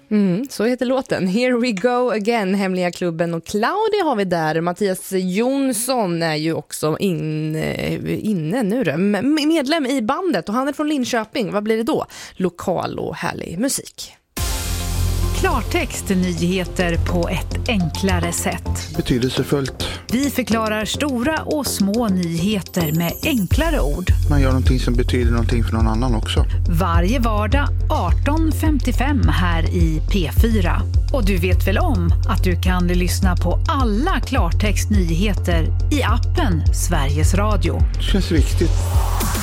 Så heter låten. Here we go again, Hemliga klubben. Och Claudia har vi där. Mattias Jonsson är ju också inne nu då. Medlem i bandet och han är från Linköping. Vad blir det då? Lokal och härlig musik. Klartext, nyheter på ett enklare sätt. Betydelsefullt. Vi förklarar stora och små nyheter med enklare ord. Man gör någonting som betyder någonting för någon annan också. Varje vardag 18:55 här i P4. Och du vet väl om att du kan lyssna på alla Klartext nyheter i appen Sveriges Radio. Det känns viktigt.